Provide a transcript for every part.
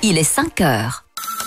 Il est 5 heures.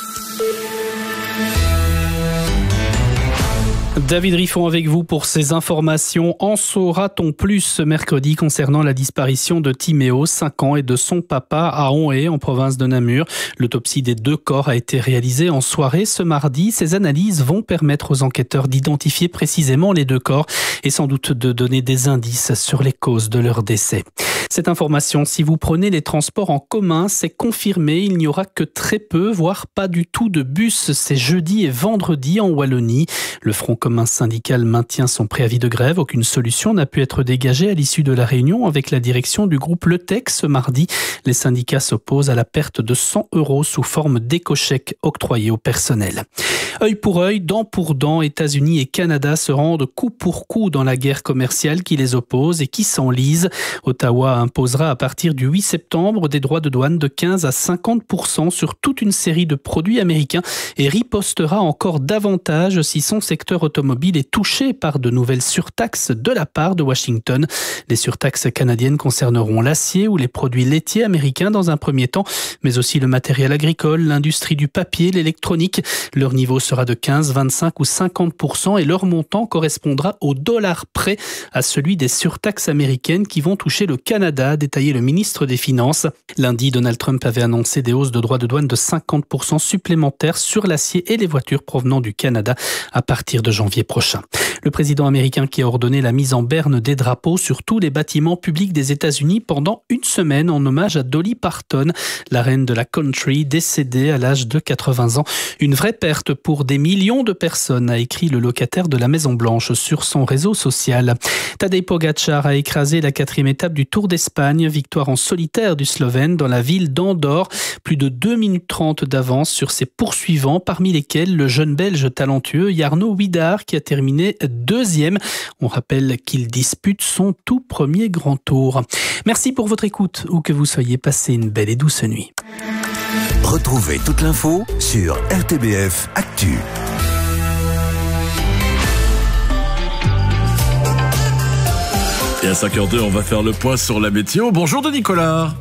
David Riffon avec vous pour ces informations. En saura-t-on plus ce mercredi concernant la disparition de Timéo, 5 ans, et de son papa à Onhaye, en province de Namur. L'autopsie des 2 corps a été réalisée en soirée ce mardi. Ces analyses vont permettre aux enquêteurs d'identifier précisément les 2 corps et sans doute de donner des indices sur les causes de leur décès. Cette information, si vous prenez les transports en commun, c'est confirmé. Il n'y aura que très peu, voire pas du tout de bus ces jeudi et vendredi en Wallonie. Le Front commun syndical maintient son préavis de grève. Aucune solution n'a pu être dégagée à l'issue de la réunion avec la direction du groupe Le Tech ce mardi. Les syndicats s'opposent à la perte de 100 € sous forme d'éco-chèques octroyés au personnel. Œil pour œil, dent pour dent, États-Unis et Canada se rendent coup pour coup dans la guerre commerciale qui les oppose et qui s'enlise. Ottawa imposera à partir du 8 septembre des droits de douane de 15 à 50% sur toute une série de produits américains et ripostera encore davantage si son secteur automobile est touché par de nouvelles surtaxes de la part de Washington. Les surtaxes canadiennes concerneront l'acier ou les produits laitiers américains dans un premier temps, mais aussi le matériel agricole, l'industrie du papier, l'électronique. Leur niveau sera de 15, 25 ou 50% et leur montant correspondra au dollar près à celui des surtaxes américaines qui vont toucher le Canada, a détaillé le ministre des Finances. Lundi, Donald Trump avait annoncé des hausses de droits de douane de 50% supplémentaires sur l'acier et les voitures provenant du Canada à partir de janvier prochain. Le président américain qui a ordonné la mise en berne des drapeaux sur tous les bâtiments publics des États-Unis pendant une semaine en hommage à Dolly Parton, la reine de la country décédée à l'âge de 80 ans. Une vraie perte pour des millions de personnes, a écrit le locataire de la Maison-Blanche sur son réseau social. Tadej Pogačar a écrasé la 4e étape du Tour d'Espagne, victoire en solitaire du Slovène dans la ville d'Andorre. Plus de 2 minutes 30 d'avance sur ses poursuivants, parmi lesquels le jeune Belge talentueux Jarno Widar qui a terminé 2e. On rappelle qu'il dispute son tout premier grand tour. Merci pour votre écoute, où que vous soyez, passé une belle et douce nuit. Retrouvez toute l'info sur RTBF Actu. Et à 5h02, on va faire le point sur la météo. Bonjour de Nicolas.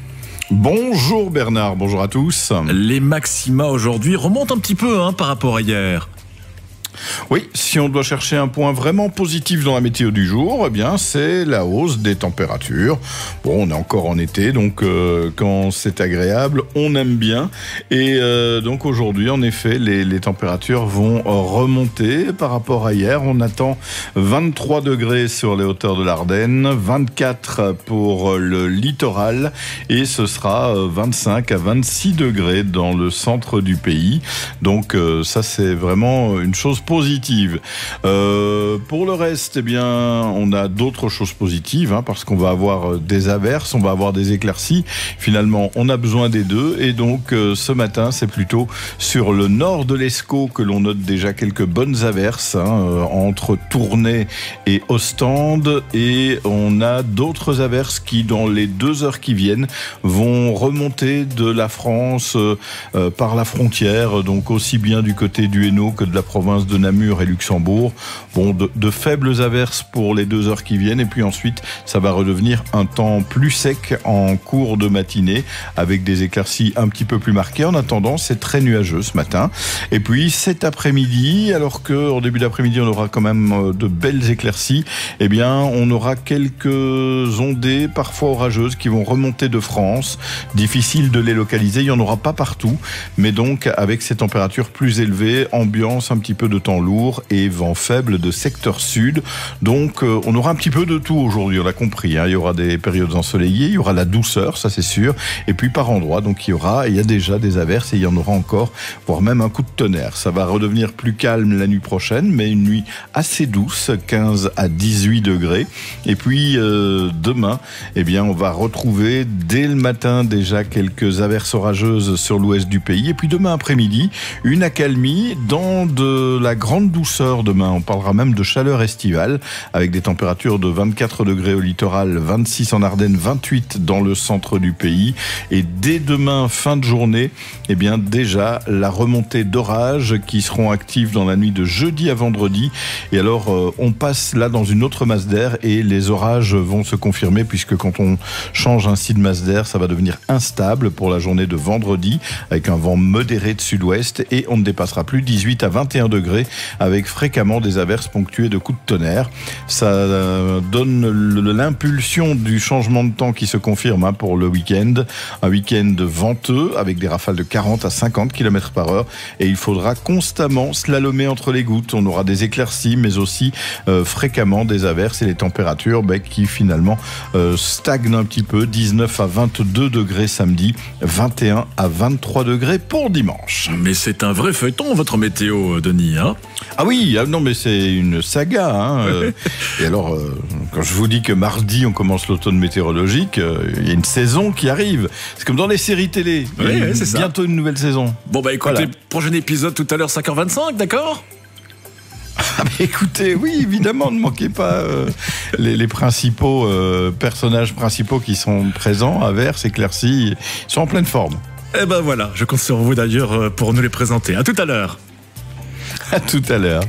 Bonjour Bernard, bonjour à tous. Les maxima aujourd'hui remontent un petit peu par rapport à hier. Oui, si on doit chercher un point vraiment positif dans la météo du jour, eh bien c'est la hausse des températures. Bon, on est encore en été, donc quand c'est agréable, on aime bien. Et donc aujourd'hui, en effet, les températures vont remonter par rapport à hier. On attend 23 degrés sur les hauteurs de l'Ardenne, 24 pour le littoral et ce sera 25 à 26 degrés dans le centre du pays. Donc ça, c'est vraiment une chose positive. Pour le reste, eh bien, on a d'autres choses positives, parce qu'on va avoir des averses, on va avoir des éclaircies. Finalement, on a besoin des deux. Et donc, ce matin, c'est plutôt sur le nord de l'Escaut que l'on note déjà quelques bonnes averses, entre Tournai et Ostende. Et on a d'autres averses qui, dans les 2 heures qui viennent, vont remonter de la France par la frontière, donc aussi bien du côté du Hainaut que de la province de Namur et Luxembourg. Bon, de faibles averses pour les 2 heures qui viennent et puis ensuite ça va redevenir un temps plus sec en cours de matinée avec des éclaircies un petit peu plus marquées. En attendant, c'est très nuageux ce matin. Et puis cet après-midi, alors qu'en début d'après-midi on aura quand même de belles éclaircies, eh bien on aura quelques ondées parfois orageuses qui vont remonter de France. Difficile de les localiser, il n'y en aura pas partout, mais donc avec ces températures plus élevées, ambiance un petit peu de temps lourd et vent faible de secteur sud. Donc on aura un petit peu de tout aujourd'hui, on l'a compris. Il y aura des périodes ensoleillées, il y aura la douceur, ça c'est sûr. Et puis par endroits, donc il y a déjà des averses et il y en aura encore, voire même un coup de tonnerre. Ça va redevenir plus calme la nuit prochaine, mais une nuit assez douce, 15 à 18 degrés. Et puis demain, eh bien on va retrouver dès le matin déjà quelques averses orageuses sur l'ouest du pays. Et puis demain après-midi, une accalmie dans de la grande douceur demain. On parlera même de chaleur estivale avec des températures de 24 degrés au littoral, 26 en Ardennes, 28 dans le centre du pays. Et dès demain, fin de journée, eh bien déjà la remontée d'orages qui seront actifs dans la nuit de jeudi à vendredi. Et alors, on passe là dans une autre masse d'air et les orages vont se confirmer puisque quand on change ainsi de masse d'air, ça va devenir instable pour la journée de vendredi avec un vent modéré de sud-ouest et on ne dépassera plus 18 à 21 degrés avec fréquemment des averses ponctuées de coups de tonnerre. Ça donne l'impulsion du changement de temps qui se confirme pour le week-end. Un week-end venteux avec des rafales de 40 à 50 km/h et il faudra constamment slalomer entre les gouttes. On aura des éclaircies mais aussi fréquemment des averses et les températures qui finalement stagnent un petit peu. 19 à 22 degrés samedi, 21 à 23 degrés pour dimanche. Mais c'est un vrai feuilleton votre météo, Denis, hein? Ah oui, non mais c'est une saga. Et alors, quand je vous dis que mardi on commence l'automne météorologique, il y a une saison qui arrive. C'est comme dans les séries télé. Oui, c'est ça. Bientôt une nouvelle saison. Bon bah écoutez, voilà. Prochain épisode tout à l'heure 5h25, d'accord? Écoutez, oui, évidemment, ne manquez pas les principaux personnages principaux qui sont présents, averses, éclaircies, ils sont en pleine forme. Eh ben voilà, je compte sur vous d'ailleurs pour nous les présenter. À tout à l'heure. À tout à l'heure.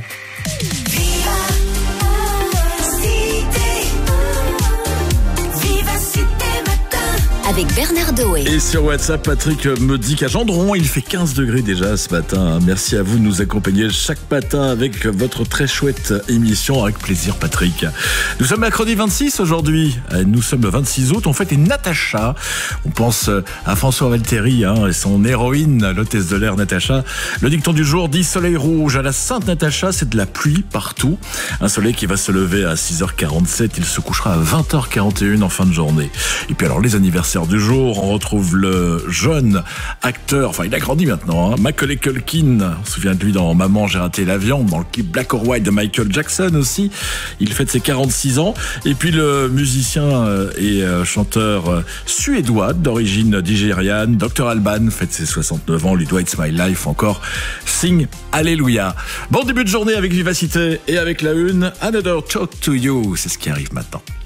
Avec Bernard Doé. Et sur WhatsApp, Patrick me dit qu'à Gendron, il fait 15 degrés déjà ce matin. Merci à vous de nous accompagner chaque matin avec votre très chouette émission. Avec plaisir, Patrick. Nous sommes mercredi 26 aujourd'hui. Nous sommes le 26 août. On fête une Natacha. On pense à François Valteri et son héroïne, l'hôtesse de l'air Natacha. Le dicton du jour dit soleil rouge. À la Sainte Natacha, c'est de la pluie partout. Un soleil qui va se lever à 6h47. Il se couchera à 20h41 en fin de journée. Et puis alors, les anniversaires du jour, on retrouve le jeune acteur, enfin il a grandi maintenant, Macaulay Culkin, on se souvient de lui dans Maman j'ai raté l'avion, dans le clip Black or White de Michael Jackson aussi, il fête ses 46 ans, et puis le musicien et chanteur suédois d'origine nigériane, Dr Alban, fête ses 69 ans, lui doit It's My Life, encore Sing Alléluia. Bon début de journée avec vivacité et avec la une, Another Talk to You, c'est ce qui arrive maintenant.